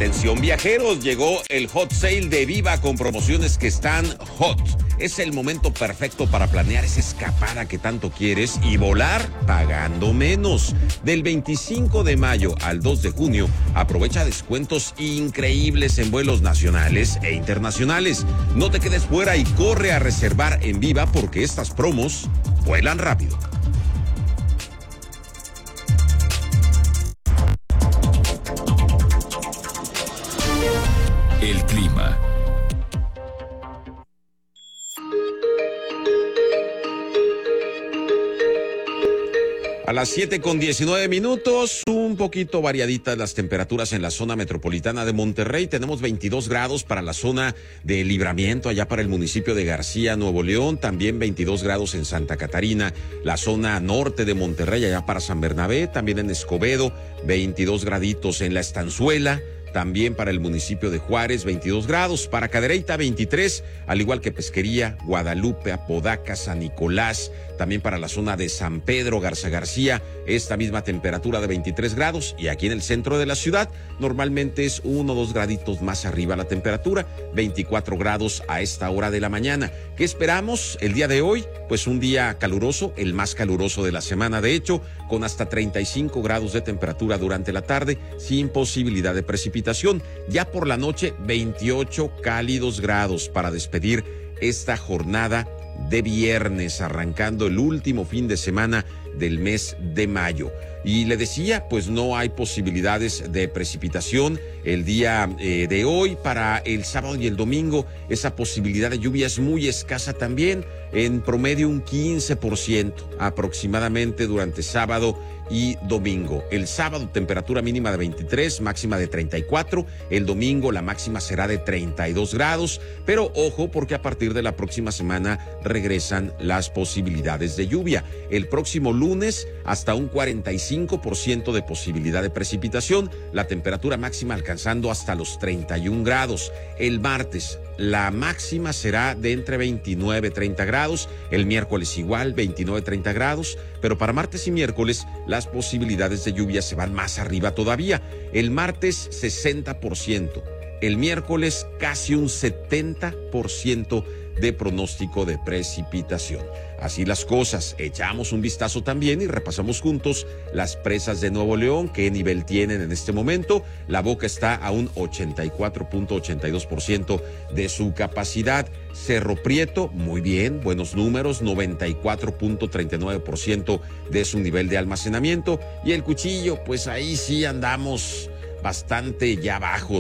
Atención viajeros, llegó el Hot Sale de Viva con promociones que están hot. Es el momento perfecto para planear esa escapada que tanto quieres y volar pagando menos. Del 25 de mayo al 2 de junio, aprovecha descuentos increíbles en vuelos nacionales e internacionales. No te quedes fuera y corre a reservar en Viva porque estas promos vuelan rápido. El clima. A las 7:19, un poquito variaditas las temperaturas en la zona metropolitana de Monterrey. Tenemos 22 grados para la zona de Libramiento, allá para el municipio de García, Nuevo León. También 22 grados en Santa Catarina, la zona norte de Monterrey, allá para San Bernabé. También en Escobedo, 22 graditos en La Estanzuela. También para el municipio de Juárez, 22 grados. Para Cadereyta, 23, al igual que Pesquería, Guadalupe, Apodaca, San Nicolás. También para la zona de San Pedro, Garza García, esta misma temperatura de 23 grados. Y aquí en el centro de la ciudad, normalmente es 1 o 2 graditos más arriba la temperatura, 24 grados a esta hora de la mañana. ¿Qué esperamos el día de hoy? Pues un día caluroso, el más caluroso de la semana, de hecho, con hasta 35 grados de temperatura durante la tarde, sin posibilidad de precipitación. Ya por la noche, 28 cálidos grados para despedir esta jornada de viernes, arrancando el último fin de semana del mes de mayo. Y le decía, pues no hay posibilidades de precipitación el día de hoy. Para el sábado y el domingo, esa posibilidad de lluvia es muy escasa también, en promedio un 15% aproximadamente durante sábado y domingo. El sábado temperatura mínima de 23, máxima de 34. El domingo la máxima será de 32 grados. Pero ojo, porque a partir de la próxima semana regresan las posibilidades de lluvia. El próximo lunes hasta un 45% de posibilidad de precipitación. La temperatura máxima alcanzando hasta los 31 grados. El martes la máxima será de entre 29 y 30 grados. El miércoles igual, 29 y 30 grados. Pero para martes y miércoles las posibilidades de lluvia se van más arriba todavía. El martes 60%. El miércoles casi un 70% de pronóstico de precipitación. Así las cosas, echamos un vistazo también y repasamos juntos las presas de Nuevo León, qué nivel tienen en este momento. La Boca está a un 84.82% de su capacidad. Cerro Prieto, muy bien, buenos números, 94.39% de su nivel de almacenamiento. Y el Cuchillo, pues ahí sí andamos bastante ya bajo,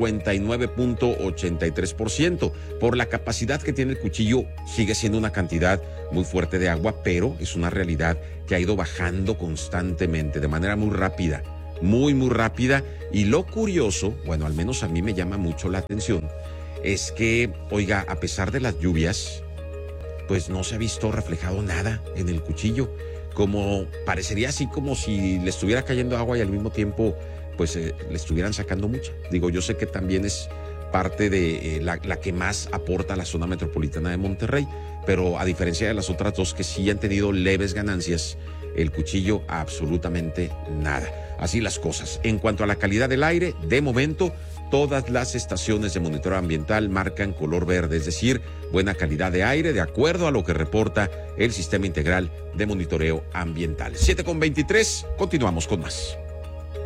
59.83%. Por la capacidad que tiene el Cuchillo, sigue siendo una cantidad muy fuerte de agua, pero es una realidad que ha ido bajando constantemente, de manera muy rápida, muy rápida. Y lo curioso, bueno, al menos a mí me llama mucho la atención, es que, oiga, a pesar de las lluvias, pues no se ha visto reflejado nada en el Cuchillo, como parecería así como si le estuviera cayendo agua y al mismo tiempo pues le estuvieran sacando mucha. Digo, yo sé que también es parte de la que más aporta a la zona metropolitana de Monterrey, pero a diferencia de las otras dos que sí han tenido leves ganancias, el Cuchillo absolutamente nada. Así las cosas. En cuanto a la calidad del aire, de momento, todas las estaciones de monitoreo ambiental marcan color verde, es decir, buena calidad de aire, de acuerdo a lo que reporta el Sistema Integral de Monitoreo Ambiental. 7:23, continuamos con más.